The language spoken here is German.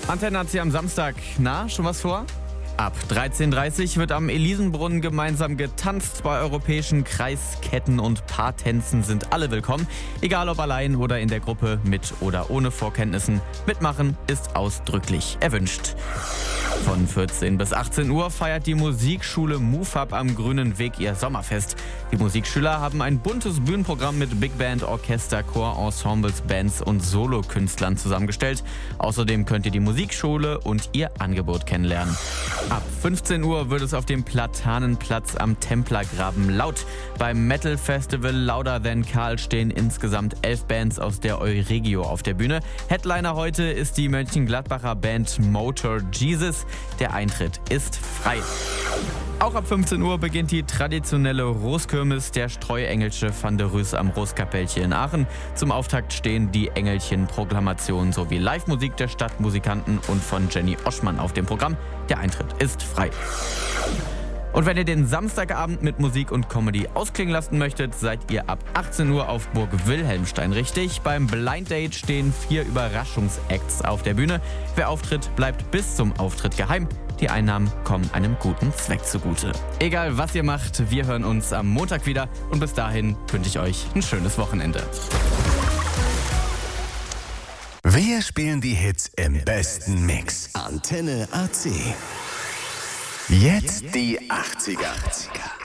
Antenne hat sie am Samstag. Na, schon was vor? Ab 13:30 Uhr wird am Elisenbrunnen gemeinsam getanzt. Bei europäischen Kreisketten und Paartänzen sind alle willkommen. Egal ob allein oder in der Gruppe, mit oder ohne Vorkenntnissen. Mitmachen ist ausdrücklich erwünscht. Von 14 bis 18 Uhr feiert die Musikschule MUFAB am Grünen Weg ihr Sommerfest. Die Musikschüler haben ein buntes Bühnenprogramm mit Big Band, Orchester, Chor, Ensembles, Bands und Solokünstlern zusammengestellt. Außerdem könnt ihr die Musikschule und ihr Angebot kennenlernen. Ab 15 Uhr wird es auf dem Platanenplatz am Templergraben laut. Beim Metal Festival Louder Than Karl stehen insgesamt 11 Bands aus der Euregio auf der Bühne. Headliner heute ist die Mönchengladbacher Band Motor Jesus. Der Eintritt ist frei. Auch ab 15 Uhr beginnt die traditionelle Roskirmes der Streuengelsche van der Rüß am Roskapellchen in Aachen. Zum Auftakt stehen die Engelchen-Proklamationen sowie Live-Musik der Stadtmusikanten und von Jenny Oschmann auf dem Programm. Der Eintritt ist frei. Und wenn ihr den Samstagabend mit Musik und Comedy ausklingen lassen möchtet, seid ihr ab 18 Uhr auf Burg Wilhelmstein richtig. Beim Blind Date stehen 4 Überraschungsacts auf der Bühne. Wer auftritt, bleibt bis zum Auftritt geheim. Die Einnahmen kommen einem guten Zweck zugute. Egal was ihr macht, wir hören uns am Montag wieder. Und bis dahin wünsche ich euch ein schönes Wochenende. Wir spielen die Hits im besten Mix. Antenne AC. Jetzt die 80er.